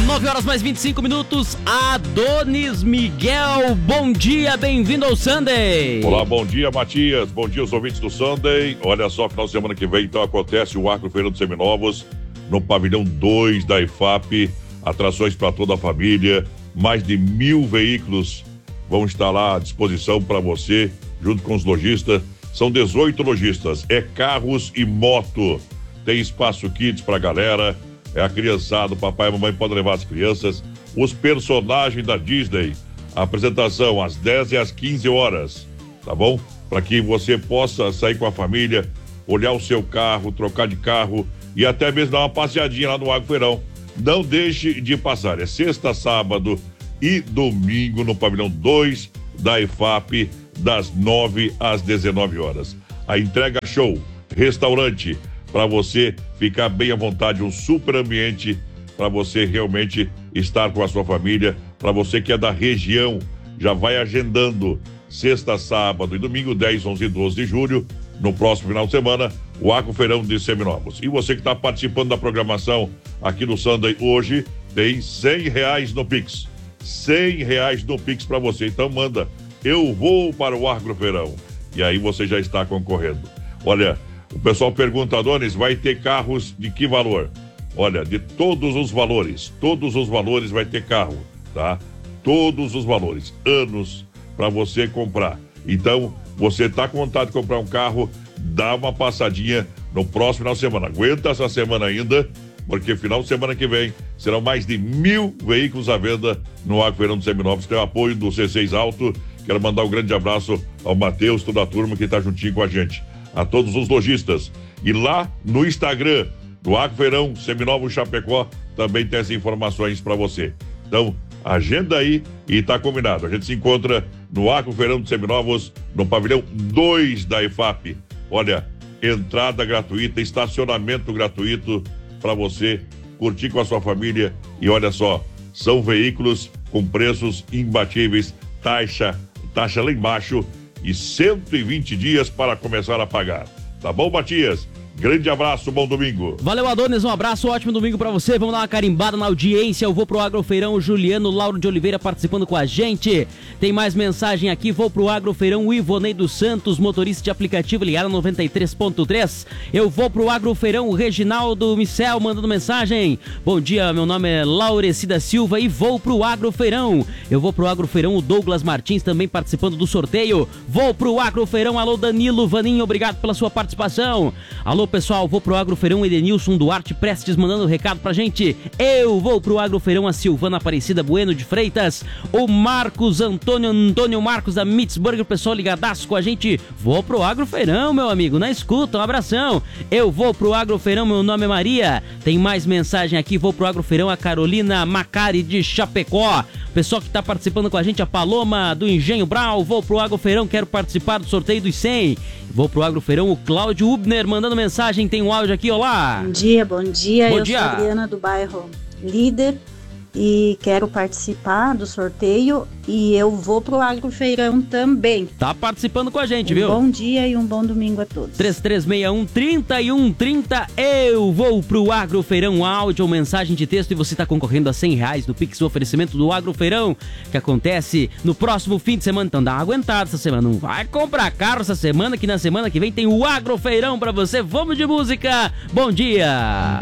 9 horas mais 25 minutos, Adonis Miguel, bom dia, bem-vindo ao Sunday. Olá, bom dia, Matias, bom dia aos ouvintes do Sunday. Olha só, final de semana que vem, então, acontece o Agrofeirão dos Seminovos, no pavilhão 2 da IFAP, atrações para toda a família, mais de 1.000 veículos vão estar lá à disposição para você, junto com os lojistas. São 18 lojistas, é carros e moto, tem espaço kids pra galera, é a criançada, o papai e a mamãe podem levar as crianças, os personagens da Disney, a apresentação às 10 e às 15 horas, tá bom? Para que você possa sair com a família, olhar o seu carro, trocar de carro e até mesmo dar uma passeadinha lá no Agrofeirão. Não deixe de passar, é sexta, sábado e domingo no pavilhão 2 da IFAP, das 9 às 19 horas. A entrega show, restaurante, para você ficar bem à vontade, um super ambiente para você realmente estar com a sua família. Para você que é da região, já vai agendando sexta, sábado e domingo, 10, 11 e 12 de julho, no próximo final de semana, o Agrofeirão de Seminovos. E você que está participando da programação aqui no Sunday hoje, tem R$100 no Pix. R$100 no Pix para você. Então manda, eu vou para o Agrofeirão. E aí você já está concorrendo. Olha, o pessoal pergunta, Adonis, vai ter carros de que valor? Olha, de todos os valores vai ter carro, tá? Todos os valores, anos para você comprar. Então, você tá com vontade de comprar um carro, dá uma passadinha no próximo final de semana. Aguenta essa semana ainda, porque final de semana que vem serão mais de 1.000 veículos à venda no Agrofeirão dos Seminovos. Tem o apoio do C6 Auto. Quero mandar um grande abraço ao Matheus, toda a turma que está juntinho com a gente. A todos os lojistas. E lá no Instagram do Agrofeirão Seminovos Chapecó também tem essas informações para você. Então, agenda aí e tá combinado. A gente se encontra no Agrofeirão dos Seminovos, no pavilhão 2 da IFAP. Olha, entrada gratuita, estacionamento gratuito para você curtir com a sua família. E olha só, são veículos com preços imbatíveis, taxa lá embaixo e 120 dias para começar a pagar. Tá bom, Matias? Grande abraço, bom domingo. Valeu, Adonis, um abraço, ótimo domingo pra você. Vamos dar uma carimbada na audiência. Eu vou pro Agrofeirão, Juliano Lauro de Oliveira participando com a gente. Tem mais mensagem aqui, vou pro Agrofeirão, o Ivonei dos Santos, motorista de aplicativo ligado 93.3. Eu vou pro Agrofeirão, o Reginaldo Micel mandando mensagem. Bom dia, meu nome é Laurecida Silva e vou pro Agrofeirão. Eu vou pro Agrofeirão, o Douglas Martins também participando do sorteio. Vou pro Agrofeirão, alô Danilo Vaninho, obrigado pela sua participação. Alô pessoal, vou pro Agrofeirão, Edenilson Duarte Prestes mandando um recado pra gente. Eu vou pro Agrofeirão, a Silvana Aparecida Bueno de Freitas, o Marcos Antônio Marcos da Mitzburger, o pessoal ligadaço com a gente. Vou pro Agrofeirão, meu amigo, na escuta, um abração. Eu vou pro Agrofeirão, meu nome é Maria. Tem mais mensagem aqui, vou pro Agrofeirão, a Carolina Macari de Chapecó. Pessoal que tá participando com a gente, a Paloma do Engenho Brau. Vou pro Agrofeirão, quero participar do sorteio dos 100. Vou pro Agrofeirão, o Cláudio Ubner mandando mensagem, tem um áudio aqui, olá. Bom dia. Bom Eu dia. sou a Adriana do bairro Líder e quero participar do sorteio e eu vou pro Agrofeirão também. Tá participando com a gente, viu? Bom dia e um bom domingo a todos. 3361-3130, eu vou pro Agrofeirão, áudio ou mensagem de texto e você tá concorrendo a R$100 no Pix, o oferecimento do Agrofeirão, que acontece no próximo fim de semana. Então dá uma aguentada essa semana, não vai comprar carro essa semana, que na semana que vem tem o Agrofeirão pra você. Vamos de música, bom dia!